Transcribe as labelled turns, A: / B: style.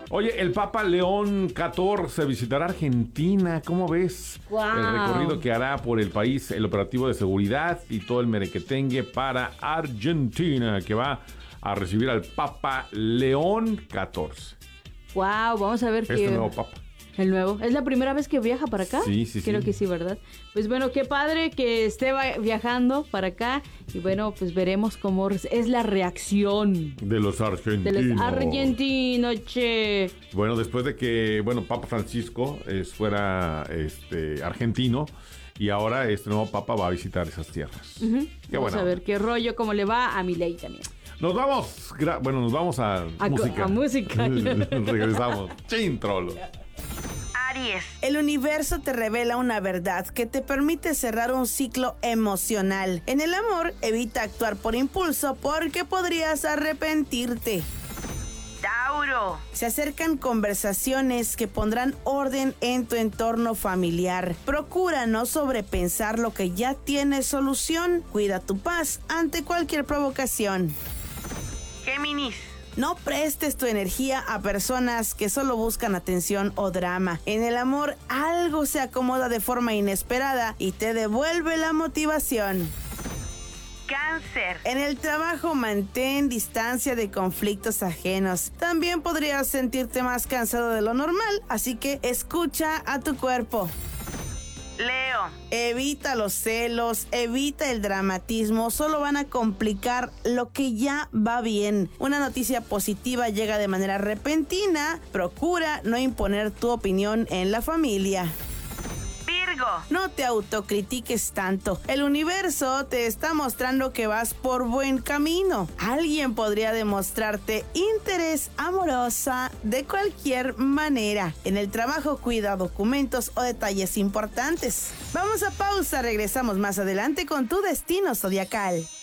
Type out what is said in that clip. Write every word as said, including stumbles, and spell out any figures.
A: Oye, el Papa León catorce visitará Argentina. ¿Cómo ves?
B: Wow.
A: El recorrido que hará por el país, el operativo de seguridad y todo el merequetengue para Argentina, que va a recibir al Papa León catorce.
B: Wow, vamos a ver
A: Este
B: qué...
A: nuevo Papa.
B: El nuevo. ¿Es la primera vez que viaja para acá?
A: Sí, sí,
B: Creo
A: sí.
B: que sí, ¿verdad? Pues bueno, qué padre que esté viajando para acá. Y bueno, pues veremos cómo es la reacción
A: De los argentinos.
B: de los argentinos, che.
A: Bueno, después de que, bueno, Papa Francisco es, fuera este, argentino, y ahora este nuevo Papa va a visitar esas tierras.
B: Uh-huh.
A: Qué
B: Vamos
A: buena
B: a ver
A: onda.
B: qué rollo, cómo le va a Milei también.
A: Nos vamos, gra- bueno, nos vamos a,
B: A,
A: música.
B: a música.
A: Regresamos. Chin, trolo.
C: Aries. El universo te revela una verdad que te permite cerrar un ciclo emocional. En el amor, evita actuar por impulso porque podrías arrepentirte. Tauro. Se acercan conversaciones que pondrán orden en tu entorno familiar. Procura no sobrepensar lo que ya tiene solución. Cuida tu paz ante cualquier provocación. Géminis. No prestes tu energía a personas que solo buscan atención o drama. En el amor, algo se acomoda de forma inesperada y te devuelve la motivación. Cáncer. En el trabajo, mantén distancia de conflictos ajenos. También podrías sentirte más cansado de lo normal, así que escucha a tu cuerpo. Leo. Evita los celos, evita el dramatismo, solo van a complicar lo que ya va bien. Una noticia positiva llega de manera repentina, procura no imponer tu opinión en la familia. Virgo. No te autocritiques tanto. El universo te está mostrando que vas por buen camino. Alguien podría demostrarte interés amorosa de cualquier manera. En el trabajo, cuida documentos o detalles importantes. Vamos a pausa, regresamos más adelante con tu destino zodiacal.